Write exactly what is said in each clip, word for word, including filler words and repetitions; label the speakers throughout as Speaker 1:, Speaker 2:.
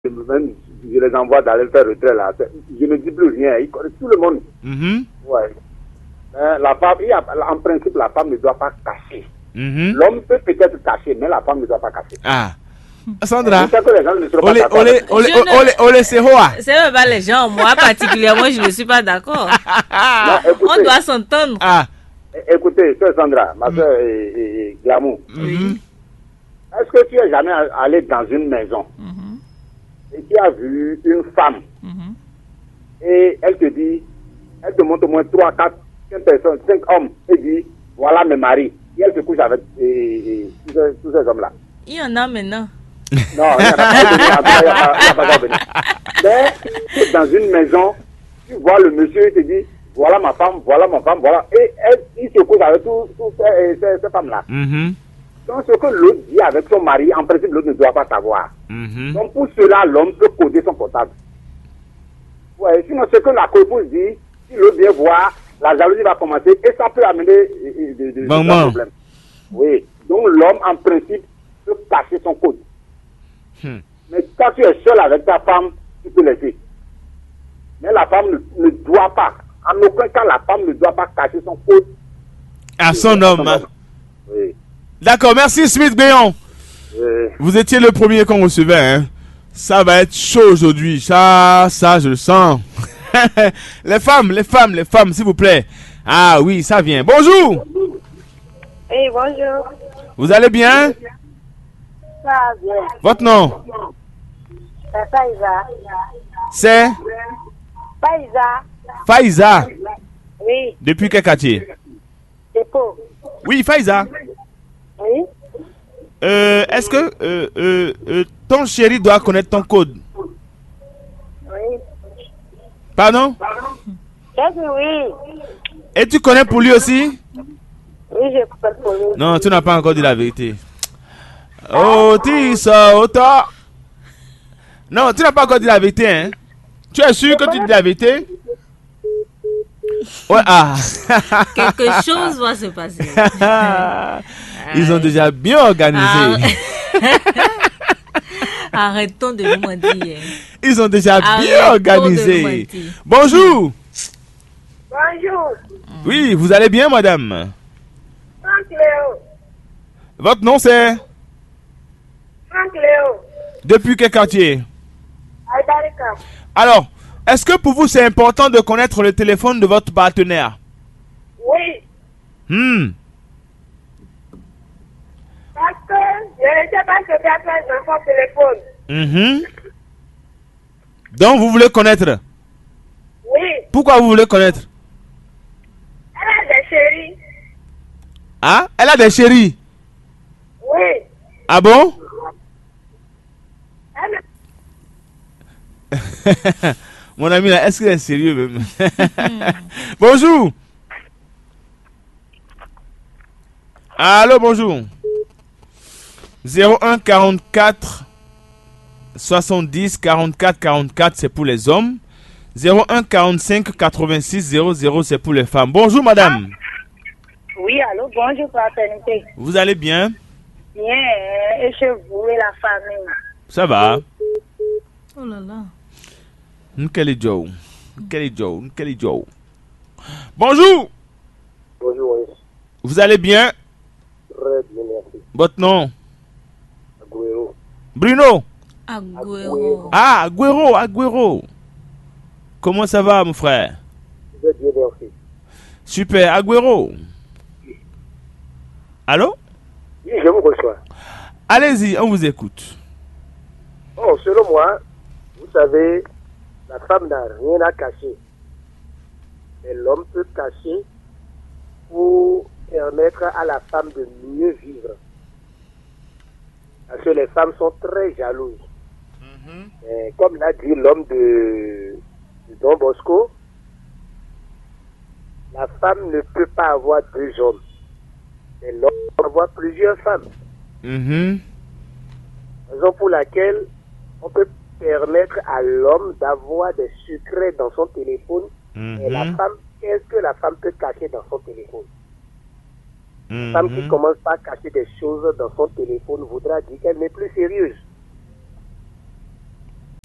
Speaker 1: Même, je les envoie d'aller faire retrait là. Je ne dis plus rien. Ils connaissent tout le monde.
Speaker 2: Mm-hmm.
Speaker 1: Ouais. Mais la femme, il y a, en principe, la femme ne doit pas cacher.
Speaker 2: Mm-hmm.
Speaker 1: L'homme peut peut-être cacher, mais la femme ne doit pas cacher.
Speaker 2: Ah. Sandra.
Speaker 1: Je sais que les gens ne seront
Speaker 2: Olé,
Speaker 1: pas d'accord.
Speaker 2: olé, olé, olé, olé, c'est quoi?
Speaker 3: C'est même pas les gens. Moi, particulièrement, je ne suis pas d'accord.
Speaker 1: Non, écoutez,
Speaker 3: On doit s'entendre.
Speaker 2: Ah.
Speaker 1: écoutez, soeur Sandra, ma soeur et, et, et Glamour,
Speaker 2: Mm-hmm.
Speaker 1: est-ce que tu es jamais allé dans une maison
Speaker 3: Mhm,
Speaker 1: et tu as vu une femme
Speaker 3: mhm.
Speaker 1: et elle te dit, elle te montre au moins trois, quatre, cinq personnes, cinq hommes, et dit, voilà mes maris. Et elle se couche avec et, et, tous ces, tous ces hommes-là.
Speaker 3: Il y en a maintenant.
Speaker 1: Non, il n'y en a pas venu, il n'y a pas- il n'y a pas encore venu. Mais tu es dans une maison, tu vois le monsieur, il te dit, voilà ma femme, voilà ma femme, voilà. Et elle, il se couche avec toutes tous ces, ces, ces femmes-là.
Speaker 2: Mm-hmm.
Speaker 1: Donc ce que l'autre dit avec son mari, en principe, l'autre ne doit pas savoir.
Speaker 2: Mm-hmm.
Speaker 1: Donc pour cela, l'homme peut coder son portable. Ouais, sinon ce que la coépouse dit, si l'autre vient voir, la jalousie va commencer et ça peut amener euh, euh, de, de, de
Speaker 2: Bon,
Speaker 1: grands
Speaker 2: bon.
Speaker 1: problèmes. Oui, donc l'homme en principe peut cacher son code.
Speaker 2: Hmm.
Speaker 1: Mais quand tu es seul avec ta femme, tu peux laisser. Mais la femme ne, ne doit pas, en aucun cas la femme ne doit pas cacher son code.
Speaker 2: À son homme. hein.
Speaker 1: Oui.
Speaker 2: D'accord, merci Smith Béon.
Speaker 1: Euh,
Speaker 2: Vous étiez le premier qu'on recevait, hein. Ça va être chaud aujourd'hui. Ça, ça, je le sens. Les femmes, les femmes, les femmes, s'il vous plaît. Ah oui, ça vient. Bonjour.
Speaker 4: Oui, bonjour.
Speaker 2: Vous allez bien?
Speaker 4: Ça va bien.
Speaker 2: Votre nom?
Speaker 4: C'est Faïza.
Speaker 2: C'est
Speaker 4: Faïza.
Speaker 2: Faïza.
Speaker 4: Oui,
Speaker 2: Depuis quel quartier?
Speaker 4: c'est pour.
Speaker 2: Oui, Faïza.
Speaker 4: Oui.
Speaker 2: Euh, est-ce que euh, euh, euh, ton chéri doit connaître ton code?
Speaker 4: Oui.
Speaker 2: Pardon?
Speaker 4: J'ai dit oui.
Speaker 2: Et tu connais pour lui aussi?
Speaker 4: Oui, je peux pour lui.
Speaker 2: Non, tu n'as pas encore dit la vérité. Oh, tu sors autant. Non, tu n'as pas encore dit la vérité, hein? Tu es sûr que tu dis la vérité? Ouais, ah.
Speaker 3: Quelque chose va se passer.
Speaker 2: Ils ont déjà bien organisé.
Speaker 3: Ah. Arrêtons de nous mentir.
Speaker 2: Ils ont déjà bien
Speaker 3: Arrêtons de
Speaker 2: organisé.
Speaker 3: nous mentir.
Speaker 2: Bonjour.
Speaker 4: Bonjour.
Speaker 2: Oui, vous allez bien, madame?
Speaker 4: Franck Léo.
Speaker 2: Votre nom, c'est?
Speaker 4: Franck Léo.
Speaker 2: Depuis quel quartier?
Speaker 4: Aïdarika.
Speaker 2: Alors, est-ce que pour vous, c'est important de connaître le téléphone de votre partenaire?
Speaker 4: Oui.
Speaker 2: Hmm.
Speaker 4: Parce que je ne sais pas ce qu'il y a fait dans son téléphone.
Speaker 2: Mhm. Donc, vous voulez connaître?
Speaker 4: Oui.
Speaker 2: Pourquoi vous voulez connaître?
Speaker 4: Elle a des chéris.
Speaker 2: Ah, elle a des chéris.
Speaker 4: Oui.
Speaker 2: Ah bon?
Speaker 4: Elle a...
Speaker 2: Mon ami là, est-ce qu'il est sérieux même? Bonjour. Allô, bonjour. zéro un quarante-quatre soixante-dix quarante-quatre quarante-quatre, c'est pour les hommes. zéro un quarante-cinq quatre-vingt-six zéro zéro, c'est pour les femmes. Bonjour madame.
Speaker 4: Oui, allô, bonjour, fraternité.
Speaker 2: Vous allez bien?
Speaker 4: Bien, et chez vous et la famille.
Speaker 2: Ça va?
Speaker 3: Oh là là.
Speaker 2: Nkeli Joe. Nkeli Joe. Nkeli Joe. Bonjour.
Speaker 1: bonjour, oui.
Speaker 2: Vous allez bien?
Speaker 1: Très bien, merci.
Speaker 2: Votre nom?
Speaker 1: Agüero.
Speaker 2: Bruno.
Speaker 3: Agüero.
Speaker 2: Ah, Agüero, Agüero. Comment ça va, mon frère?
Speaker 1: Je vais bien, merci.
Speaker 2: Super, Agüero. Allô?
Speaker 1: Oui, je vous reçois.
Speaker 2: Allez-y, on vous écoute.
Speaker 1: Bon, selon moi, vous savez, la femme n'a rien à cacher. Mais l'homme peut cacher pour permettre à la femme de mieux vivre. Parce que les femmes sont très jalouses. Et comme l'a dit l'homme de, de Don Bosco, la femme ne peut pas avoir deux hommes. Mais l'homme peut avoir plusieurs femmes.
Speaker 2: Mhm.
Speaker 1: Raison pour laquelle on peut permettre à l'homme d'avoir des secrets dans son téléphone. Et la
Speaker 2: Mhm.
Speaker 1: femme, qu'est-ce que la femme peut cacher dans son téléphone?
Speaker 2: Mhm.
Speaker 1: Femme qui commence pas à cacher des choses dans son téléphone voudra dire qu'elle n'est plus sérieuse.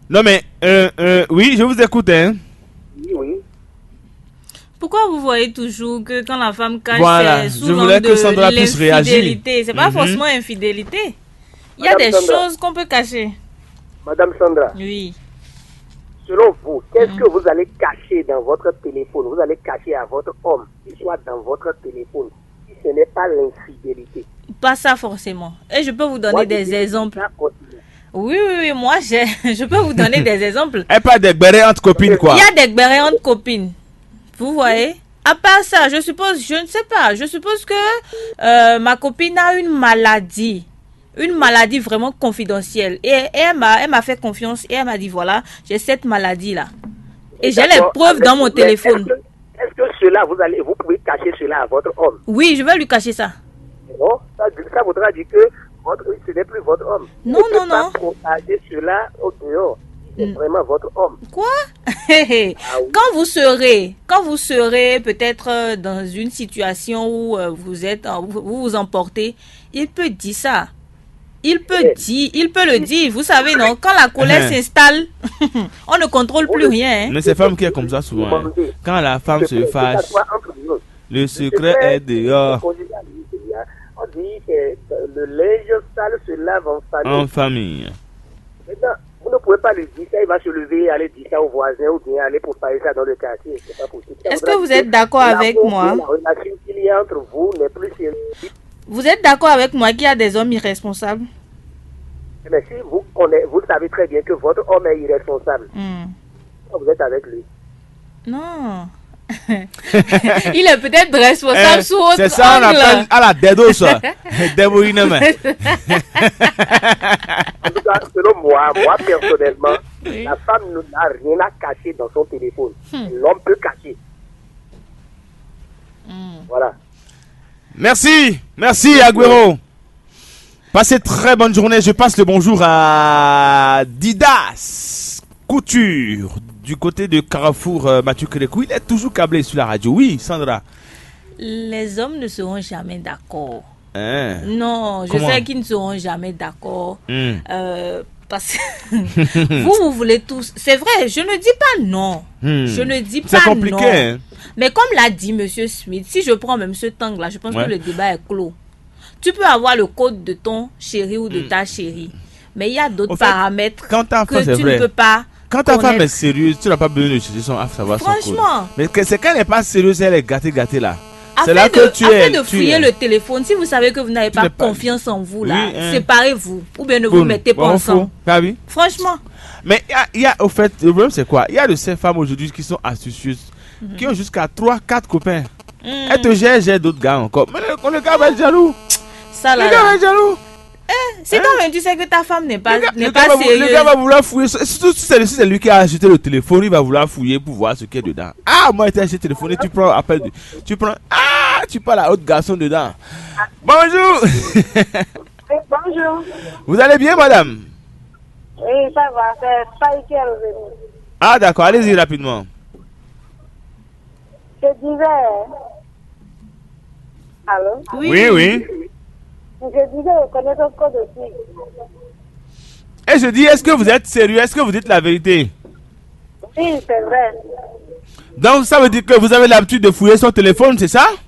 Speaker 2: Non, mais, euh, euh, oui, je vous écoute, hein.
Speaker 1: Oui, oui.
Speaker 3: Pourquoi vous voyez toujours que quand la femme cache,
Speaker 2: Voilà,
Speaker 3: c'est
Speaker 2: je
Speaker 3: sous
Speaker 2: voulais
Speaker 3: l'angle
Speaker 2: que Sandra
Speaker 3: de
Speaker 2: puisse réagir.
Speaker 3: l'infidélité? C'est pas
Speaker 2: Mhm.
Speaker 3: forcément infidélité. Il y a
Speaker 1: Madame
Speaker 3: des
Speaker 1: Sandra.
Speaker 3: choses qu'on peut cacher.
Speaker 1: Madame Sandra,
Speaker 3: Oui.
Speaker 1: selon vous, qu'est-ce
Speaker 3: Mhm.
Speaker 1: que vous allez cacher dans votre téléphone? Vous allez cacher à votre homme, qui soit dans votre téléphone, si ce n'est pas l'infidélité.
Speaker 3: Pas ça forcément. Et je peux vous donner
Speaker 1: Moi, je
Speaker 3: des
Speaker 1: dis,
Speaker 3: exemples.
Speaker 1: ça continue.
Speaker 3: Oui, oui, oui. Moi, j'ai- je peux vous donner des exemples.
Speaker 2: Et pas des bérets entre copines, quoi.
Speaker 3: Il y a des brillantes copines. Vous voyez? À part ça, je suppose, je ne sais pas, je suppose que euh, ma copine a une maladie. Une maladie vraiment confidentielle. Et, et elle m'a elle m'a fait confiance et elle m'a dit, voilà, j'ai cette maladie-là. Et j'ai les
Speaker 1: D'accord,
Speaker 3: preuves
Speaker 1: avec-
Speaker 3: dans mon
Speaker 1: mais
Speaker 3: téléphone.
Speaker 1: Est-ce que, est-ce que cela, vous, allez, vous pouvez cacher cela à votre homme?
Speaker 3: Oui, je vais lui cacher ça.
Speaker 1: Non, ça, ça voudra dire que votre, ce n'est plus votre homme.
Speaker 3: Non,
Speaker 1: Vous ne
Speaker 3: non,
Speaker 1: pouvez pas
Speaker 3: non.
Speaker 1: propager cela au dehors. C'est
Speaker 3: Mm.
Speaker 1: vraiment votre homme.
Speaker 3: Quoi?
Speaker 1: Ah oui.
Speaker 3: Quand vous serez, quand vous serez peut-être euh, dans une situation où euh, vous êtes, en- vous vous vous emportez, il peut dire ça. Il peut
Speaker 1: Eh.
Speaker 3: dire, il peut le dire. Vous savez, non, quand la colère s'installe, on ne contrôle plus rien. hein.
Speaker 2: Mais c'est femme qui est comme ça souvent. hein. Quand la femme se fâche, le secret est dehors,
Speaker 1: On dit que le linge sale se lave en famille.
Speaker 2: en famille.
Speaker 1: Maintenant, vous ne pouvez pas lui dire ça, il va se lever et aller dire ça aux voisins ou bien aller propager ça dans le quartier. C'est pas possible. Ça
Speaker 3: Est-ce
Speaker 1: voudra
Speaker 3: que vous
Speaker 1: dire
Speaker 3: êtes d'accord avec
Speaker 1: l'amour
Speaker 3: moi?
Speaker 1: et La relation qu'il y a entre vous n'est plus sérieuse.
Speaker 3: Vous êtes d'accord avec moi qu'il y a des hommes irresponsables?
Speaker 1: Mais si vous, connaissez, vous savez très bien que votre homme est irresponsable,
Speaker 3: Hmm.
Speaker 1: vous êtes avec lui.
Speaker 3: Non. Il est peut-être responsable
Speaker 2: Eh,
Speaker 3: sous autre
Speaker 2: c'est ça, on appelle
Speaker 3: angle.
Speaker 2: à la dédo, ça. Déboïnement.
Speaker 1: En tout cas, selon moi, moi personnellement,
Speaker 3: Oui.
Speaker 1: la femme n'a rien à cacher dans son téléphone.
Speaker 3: Hmm.
Speaker 1: L'homme peut cacher.
Speaker 3: Hmm.
Speaker 1: Voilà.
Speaker 2: Merci, merci Agüero. Passez très bonne journée. Je passe le bonjour à Didas Couture du côté de Carrefour euh, Mathieu Kérékou. Il est toujours câblé sur la radio. Oui, Sandra.
Speaker 3: Les hommes ne seront jamais d'accord.
Speaker 2: Hein?
Speaker 3: Non, je
Speaker 2: Comment?
Speaker 3: sais qu'ils ne seront jamais d'accord.
Speaker 2: Hmm.
Speaker 3: Euh, parce que vous, vous voulez tous. C'est vrai, je ne dis pas non.
Speaker 2: Hmm.
Speaker 3: Je ne dis pas
Speaker 2: C'est compliqué.
Speaker 3: non.
Speaker 2: Hein?
Speaker 3: Mais comme l'a dit Monsieur Smith, si je prends même ce angle-là, je pense
Speaker 2: Ouais.
Speaker 3: que le débat est clos. Tu peux avoir le code de ton chéri ou de ta chérie, mais il y a d'autres
Speaker 2: Au fait,
Speaker 3: paramètres
Speaker 2: quand ta femme,
Speaker 3: que
Speaker 2: c'est
Speaker 3: tu
Speaker 2: vrai.
Speaker 3: ne peux pas.
Speaker 2: Quand ta femme
Speaker 3: connaître.
Speaker 2: est sérieuse, tu n'as pas besoin de chercher son à savoir son code.
Speaker 3: Franchement.
Speaker 2: Mais que- c'est quand elle n'est pas sérieuse, elle est gâtée, gâtée là.
Speaker 3: Afin
Speaker 2: C'est là
Speaker 3: de,
Speaker 2: que tu
Speaker 3: afin
Speaker 2: es.
Speaker 3: de
Speaker 2: tu
Speaker 3: fouiller
Speaker 2: es.
Speaker 3: le téléphone, si vous savez que vous n'avez pas
Speaker 2: n'es pas-
Speaker 3: confiance en vous, là,
Speaker 2: Oui, hein.
Speaker 3: séparez-vous. Ou bien ne vous
Speaker 2: Boum.
Speaker 3: mettez pas
Speaker 2: Bon,
Speaker 3: ensemble.
Speaker 2: fou. T'as vu?
Speaker 3: Franchement.
Speaker 2: Mais il y a, il y a, au fait, le problème c'est quoi? Il y a de ces femmes aujourd'hui qui sont astucieuses, qui ont jusqu'à trois quatre copains.
Speaker 3: Hmm.
Speaker 2: Elles te gèrent, gèrent d'autres gars encore. Mais le, le gars va être jaloux.
Speaker 3: Ça,
Speaker 2: Le
Speaker 3: là,
Speaker 2: gars
Speaker 3: là.
Speaker 2: va être jaloux.
Speaker 3: Si
Speaker 2: Hein?
Speaker 3: toi-même tu sais que ta femme n'est pas,
Speaker 2: Le gars,
Speaker 3: n'est
Speaker 2: le
Speaker 3: pas
Speaker 2: gars va, vou- le
Speaker 3: sérieuse.
Speaker 2: gars va vouloir fouiller. Surtout si c'est si c'est lui qui a acheté le téléphone, il va vouloir fouiller pour voir ce qu'il y a dedans. Ah, moi, j'ai acheté le téléphone et tu prends appel de. Tu prends. Ah, tu parles à autre garçon dedans. Bonjour.
Speaker 4: Oui, bonjour.
Speaker 2: Vous allez bien, madame?
Speaker 4: Oui, ça va, c'est pas qui est revenu.
Speaker 2: Ah, d'accord, allez-y rapidement.
Speaker 4: Je disais. Allô?
Speaker 2: Oui, oui.
Speaker 4: Je disais, je connais ton code aussi.
Speaker 2: Et je dis, est-ce que vous êtes sérieux? Est-ce que vous dites la vérité?
Speaker 4: Oui, c'est vrai.
Speaker 2: Donc, ça veut dire que vous avez l'habitude de fouiller son téléphone, c'est ça?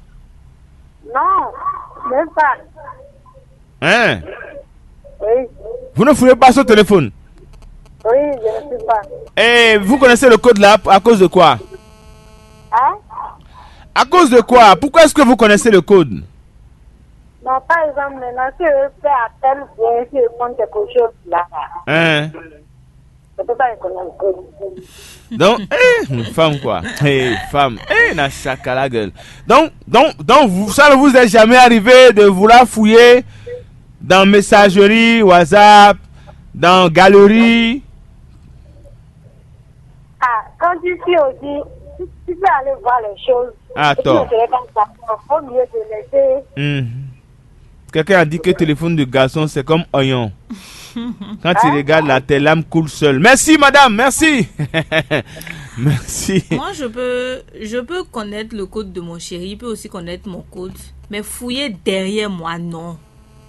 Speaker 4: Non, même pas.
Speaker 2: Hein?
Speaker 4: Oui,
Speaker 2: Vous ne fouillez pas son téléphone?
Speaker 4: oui, je ne sais pas.
Speaker 2: Et vous connaissez le code là à cause de quoi?
Speaker 4: Hein?
Speaker 2: À cause de quoi? Pourquoi est-ce que vous connaissez le code?
Speaker 4: Non, par exemple, maintenant, si je fais appel, bien, si je prends quelque chose là,
Speaker 2: Hein?
Speaker 4: je ne peux pas reconnaître le code.
Speaker 2: Donc, eh, une femme quoi. Eh, femme. Eh, na chaka la gueule. Donc, donc, donc, vous, ça ne vous est jamais arrivé de vouloir fouiller dans messagerie, WhatsApp, dans galerie?
Speaker 4: Ah, quand tu suis aussi, tu, tu peux aller voir les choses.
Speaker 2: Ah,
Speaker 4: Et tu
Speaker 2: tort.
Speaker 4: ne serais pas ça. Il faut mieux te laisser.
Speaker 2: Hmm. Quelqu'un a dit que le téléphone de garçon, c'est comme oignon. Quand tu regardes là, tes lames coulent seules. Merci, madame, merci. Merci.
Speaker 3: Moi, je peux, je peux connaître le code de mon chéri, il peut aussi connaître mon code. Mais fouiller derrière moi, non.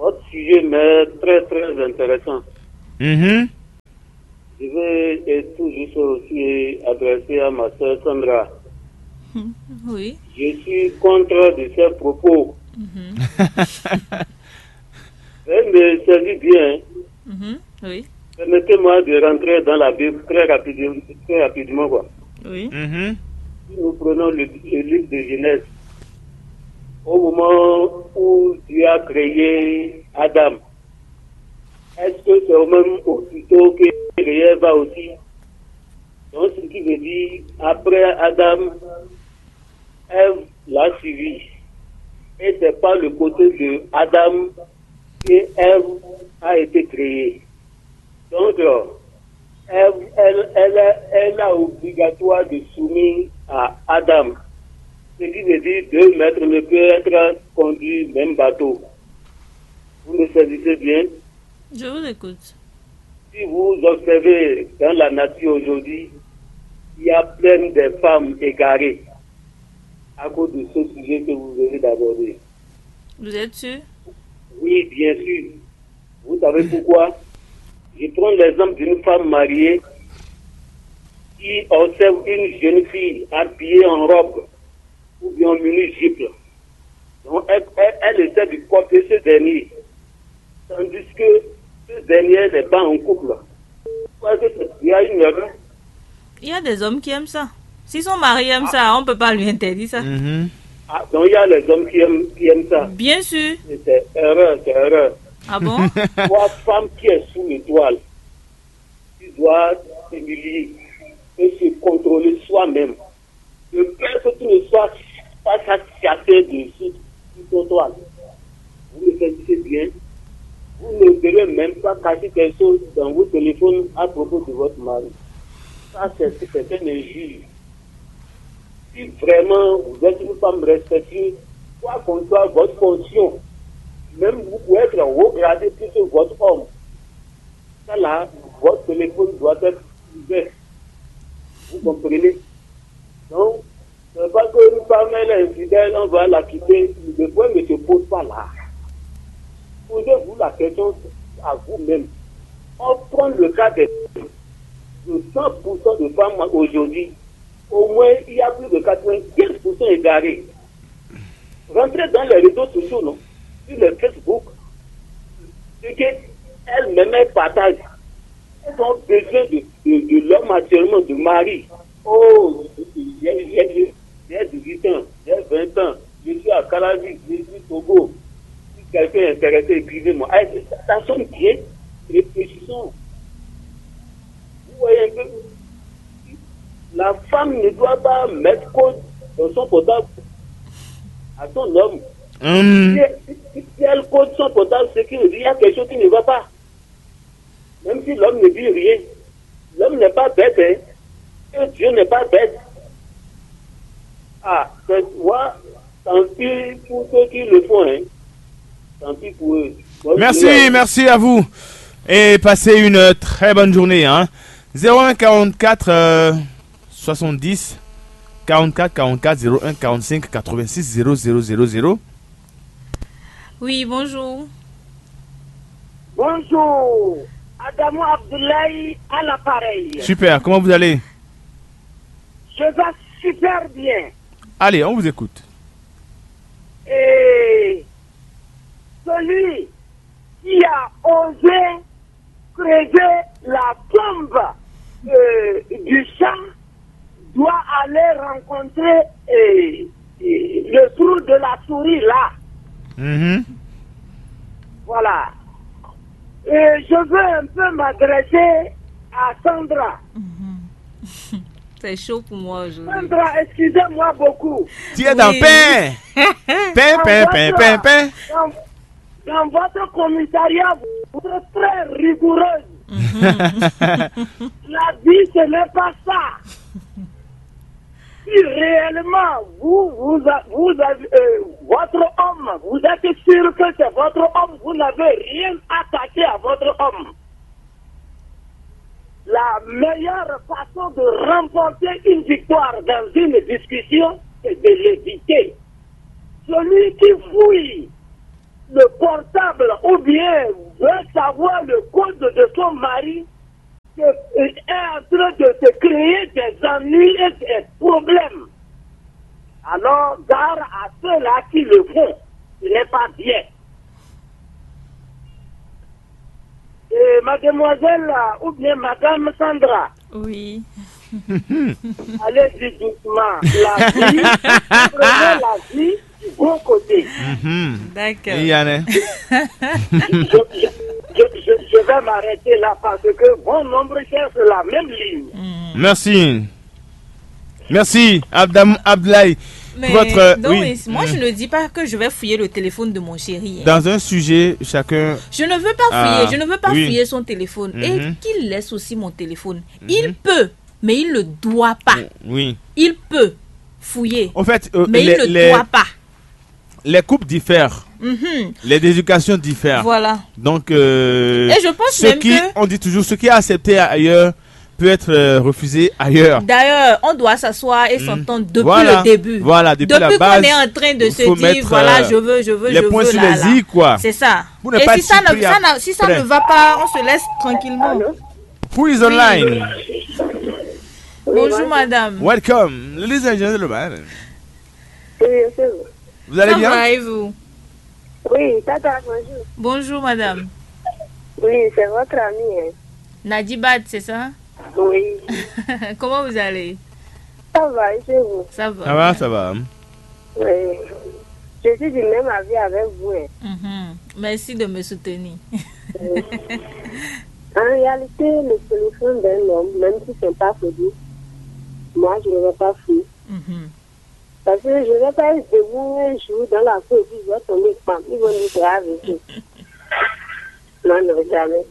Speaker 5: votre sujet m'est très très intéressant.
Speaker 2: Mhm.
Speaker 5: Je vais et tout juste aussi adresser à ma soeur Sandra.
Speaker 3: Oui.
Speaker 5: Je suis contre de ces propos. Elle me servit bien.
Speaker 3: Mhm. Oui.
Speaker 5: Permettez-moi de rentrer dans la Bible très rapidement. Très rapidement quoi.
Speaker 3: Oui.
Speaker 2: Mhm.
Speaker 5: Si nous prenons le, le livre de Genèse, au moment où Dieu a créé Adam, est-ce que c'est au même aussitôt que Ève va aussi? Donc, ce qui veut dire, après Adam, Ève l'a suivi. Et c'est pas le côté de Adam que Ève a été créée. Donc, Ève, elle, elle, elle a obligatoire de soumettre à Adam. Ce qui veut dire deux maîtres ne peuvent être conduits même bateau. Vous me saisissez bien?
Speaker 3: Je vous écoute.
Speaker 5: Si vous observez dans la nature aujourd'hui, il y a plein de femmes égarées à cause de ce sujet que vous venez d'aborder.
Speaker 3: Vous êtes sûr?
Speaker 5: Oui, bien sûr. Vous savez pourquoi? Je prends l'exemple d'une femme mariée qui observe une jeune fille habillée en robe ou bien en mini-jupe. Donc, elle, elle, elle essaie de copier ce dernier. Tandis que ce dernier n'est pas en couple. Parce qu'il y a une erreur.
Speaker 3: Il y a des hommes qui aiment ça. Si son mari aime ah. ça, on ne peut pas lui interdire ça.
Speaker 2: Mhm.
Speaker 5: Ah, donc il y a les hommes qui aiment, qui aiment ça.
Speaker 3: Bien sûr.
Speaker 5: C'est erreur, c'est erreur.
Speaker 3: Ah bon?
Speaker 5: Toi, femme qui est sous l'étoile, tu dois t'humilier et se contrôler soi-même. De peur que tu ne sois pas chassé de sous l'étoile. Vous me faites bien. Vous ne devez même pas cacher quelque chose dans vos téléphones à propos de votre mari. Ça, c'est, c'est un injure. Si vraiment vous êtes une femme respectueuse, quoi qu'on soit votre fonction, même vous pouvez être haut gradé plus que votre homme. Ça là, votre téléphone doit être ouvert. Vous comprenez? Donc, ce n'est pas qu'une femme elle est infidèle, on va la quitter. Le problème ne se pose pas là. Posez-vous la question à vous-même. On prend le cas de cent pour cent de femmes aujourd'hui. Au moins, il y a plus de quatre-vingt-quinze pour cent égarés. Rentrez dans les réseaux sociaux, non? Sur le Facebook, c'est qu'elles-mêmes elles partagent. Elles ont besoin de, de, de l'homme actuellement, du mari. Oh, j'ai dix-huit ans, j'ai vingt ans, je suis à Calavi, je suis Togo. Si quelqu'un est intéressé, écrivez-moi. Ça sonne bien, réfléchissons. Vous voyez un peu? La femme ne doit pas mettre code dans son portable à son homme.
Speaker 2: Hum.
Speaker 5: Si, si, si elle code son portable, c'est qu'il y a quelque chose qui ne va pas. Même si l'homme ne dit rien. L'homme n'est pas bête, hein. Et Dieu n'est pas bête. Ah, c'est moi, tant pis pour ceux qui le font, hein. Tant pis pour eux. Bonne
Speaker 2: Merci,
Speaker 5: journée.
Speaker 2: merci à vous. Et passez une euh, très bonne journée. Hein. zéro un quarante-quatre euh, soixante-dix quarante-quatre quarante-quatre zéro un quarante-cinq quatre-vingt-six zéro zéro zéro zéro.
Speaker 3: Oui, bonjour.
Speaker 4: Bonjour. Adamo Abdoulaye à l'appareil.
Speaker 2: Super, comment vous allez?
Speaker 4: Je vais super bien.
Speaker 2: Allez, on vous écoute.
Speaker 4: Et celui qui a osé creuser la tombe euh, du chat doit aller rencontrer euh, euh, le trou de la souris là.
Speaker 2: Mhm.
Speaker 4: Voilà. Et je veux un peu m'adresser à Sandra.
Speaker 3: C'est chaud pour moi aujourd'hui.
Speaker 4: Sandra, excusez-moi beaucoup.
Speaker 2: Tu es dans
Speaker 3: Oui.
Speaker 2: pain. Pain, pain, pain, pain, pain.
Speaker 4: Dans, dans votre commissariat, vous êtes très rigoureuse. La vie, ce n'est pas ça. Si réellement, vous, vous, a- vous avez, euh, votre homme, vous êtes sûr que c'est votre homme, vous n'avez rien attaché à votre homme. La meilleure façon de remporter une victoire dans une discussion, c'est de l'éviter. Celui qui fouille le portable ou bien veut savoir le code de son mari, qui est en train de se créer des ennuis et des problèmes. Alors, gare à ceux-là qui le font, ce n'est pas bien. Et mademoiselle, là, ou bien madame Sandra,
Speaker 3: Oui.
Speaker 4: allez-y doucement. La vie, prenez la vie du bon côté.
Speaker 2: Mhm.
Speaker 3: D'accord.
Speaker 2: Et Yann,
Speaker 4: je, je, je, je, je vais m'arrêter là parce que bon nombre cherche la même ligne.
Speaker 2: merci. Merci, Abdam Abdoulaye.
Speaker 3: Mais
Speaker 2: Votre, euh,
Speaker 3: non,
Speaker 2: oui.
Speaker 3: mais moi,
Speaker 2: Mm.
Speaker 3: je ne dis pas que je vais fouiller le téléphone de mon chéri. hein.
Speaker 2: Dans un sujet, chacun.
Speaker 3: Je ne veux pas fouiller,
Speaker 2: Ah,
Speaker 3: je ne veux pas
Speaker 2: oui.
Speaker 3: fouiller son téléphone. Et
Speaker 2: Mhm.
Speaker 3: qu'il laisse aussi mon téléphone. Il peut, mais il ne doit pas.
Speaker 2: Oui.
Speaker 3: Il peut fouiller,
Speaker 2: En fait, euh,
Speaker 3: mais
Speaker 2: les,
Speaker 3: il ne
Speaker 2: les,
Speaker 3: doit pas.
Speaker 2: les couples diffèrent.
Speaker 3: Mhm.
Speaker 2: Les éducations diffèrent.
Speaker 3: Voilà.
Speaker 2: Donc, euh,
Speaker 3: Et je pense
Speaker 2: ce
Speaker 3: même
Speaker 2: qui,
Speaker 3: que-
Speaker 2: on dit toujours, ce qui est accepté ailleurs peut être euh, refusé ailleurs.
Speaker 3: D'ailleurs, on doit s'asseoir et s'entendre depuis
Speaker 2: Voilà.
Speaker 3: le début.
Speaker 2: Voilà, depuis la
Speaker 3: qu'on
Speaker 2: base,
Speaker 3: est en train de
Speaker 2: il
Speaker 3: se
Speaker 2: faut
Speaker 3: dire,
Speaker 2: mettre,
Speaker 3: voilà,
Speaker 2: euh,
Speaker 3: je veux, je veux,
Speaker 2: les
Speaker 3: je
Speaker 2: points
Speaker 3: veux,
Speaker 2: sur
Speaker 3: là,
Speaker 2: les
Speaker 3: là.
Speaker 2: i, quoi.
Speaker 3: C'est ça.
Speaker 2: Vous ne
Speaker 3: Et
Speaker 2: pas
Speaker 3: si ça, ne,
Speaker 2: surpris
Speaker 3: ça, n'a- si ça
Speaker 2: après.
Speaker 3: ne va pas, on se laisse tranquillement.
Speaker 2: Who is online?
Speaker 3: Bonjour, madame.
Speaker 2: Welcome, ladies and gentlemen.
Speaker 6: Oui, c'est vous.
Speaker 2: Vous allez
Speaker 3: Ça
Speaker 2: bien?
Speaker 3: va et vous?
Speaker 6: Oui, tata, bonjour.
Speaker 3: Bonjour, madame.
Speaker 6: Oui, c'est votre ami. Hein.
Speaker 3: Nadibat, c'est ça?
Speaker 6: Oui,
Speaker 3: Comment vous allez?
Speaker 6: ça va, et chez vous.
Speaker 3: Ça va.
Speaker 2: Ça va, ça va.
Speaker 6: Oui. Je suis du même avis avec vous. Hein.
Speaker 3: Mhm. Merci de me soutenir.
Speaker 6: En réalité, le téléphone d'un homme, même si ce n'est pas connu, moi, je ne vais pas fuir.
Speaker 3: Mhm.
Speaker 6: Parce que je ne vais pas être debout un jour dans la cour et puis je vais tomber femme. Ils vont nous grave ici. Non, non, jamais.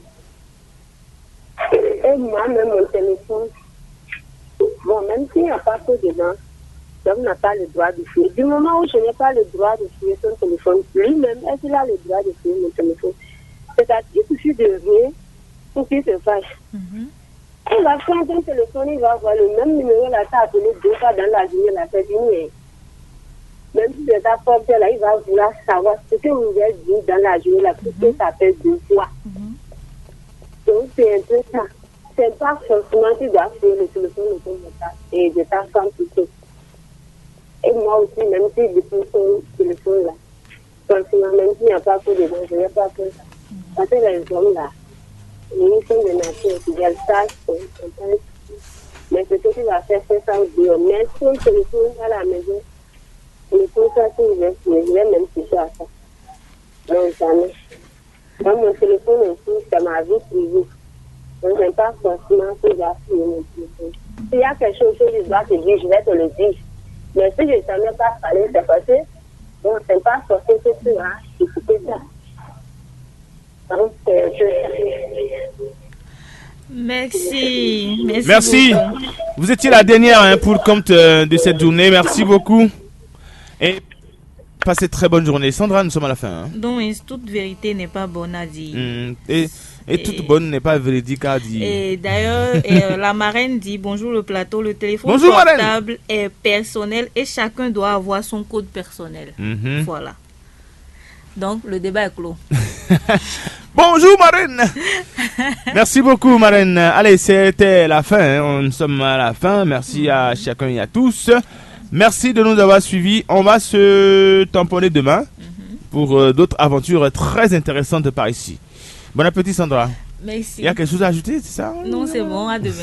Speaker 6: Et moi, même mon téléphone, bon, même s'il n'y a pas que dedans, l'homme n'a pas le droit de fuir. Du moment où je n'ai pas le droit de fuir son téléphone, lui-même, est-ce qu'il a le droit de fuir mon téléphone? C'est-à-dire qu'il suffit de rien pour qu'il se fâche.
Speaker 3: Mhm.
Speaker 6: Il va prendre un téléphone, il va avoir le même numéro, là, t'as appelé deux fois dans la journée, là, c'est fini. Même si c'est ta porte, là, il va vouloir savoir ce que vous avez dit dans la journée, là, pour que ça fait deux fois.
Speaker 3: Mhm.
Speaker 6: Donc, c'est un peu ça. C'est pas forcément tu dois faire le téléphone de ton message et de ta femme plutôt. Et moi aussi, même si je prends son téléphone là, forcément, même s'il n'y a pas que dedans, je ne vais pas faire ça. Parce que les hommes là, ils sont de nature, ils veulent ça, mais ce que tu vas faire, c'est ça aussi. Mais son téléphone à la maison, le contrat, je vais, je vais même toucher à ça. Non, jamais. Dans mon téléphone aussi, c'est ma vie privée. Donc, je n'aime pas forcément que j'ai appris mon téléphone. S'il y a quelque chose que je dois te dire, je vais te le dire. Mais si je ne t'en ai pas parlé, c'est parce que, bon, ce n'est pas forcément que tu as écouté ça. Donc, euh, je...
Speaker 3: Merci. Merci.
Speaker 2: Merci.
Speaker 3: beaucoup.
Speaker 2: Vous étiez la dernière hein, pour le compte euh, de cette journée. Merci beaucoup. Et passez très bonne journée. Sandra, nous sommes à la fin. hein.
Speaker 3: Donc, toute vérité n'est pas bonne à dire.
Speaker 2: Mm. Et, et toute
Speaker 3: Et-
Speaker 2: bonne n'est pas véridique à dire.
Speaker 3: Et d'ailleurs, euh, la marraine dit bonjour le plateau, le téléphone
Speaker 2: Bonjour, marraine.
Speaker 3: portable est personnel et chacun doit avoir son code personnel.
Speaker 2: Mhm.
Speaker 3: Voilà. Donc, le débat est clos.
Speaker 2: Bonjour Marine. Merci beaucoup Marine. Allez, c'était la fin. hein. Nous sommes à la fin. Merci à chacun et à tous. Merci de nous avoir suivis. On va se tamponner demain pour euh, d'autres aventures très intéressantes par ici. Bon appétit Sandra.
Speaker 3: Merci.
Speaker 2: Il y a quelque chose à ajouter, c'est ça?
Speaker 3: Non, c'est bon, à demain.